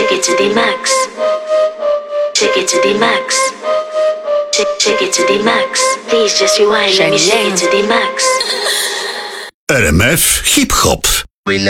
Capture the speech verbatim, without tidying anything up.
shake it to the max. Shake it to the max. Shake, shake it to the max. Please just rewind, let me shake it to the max. R M F Hip Hop.